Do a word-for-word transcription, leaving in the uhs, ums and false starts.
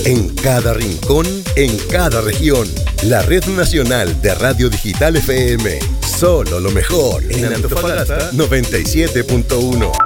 En cada rincón, en cada región. La Red Nacional de Radio Digital F M. Solo lo mejor en Antofagasta noventa y siete punto uno.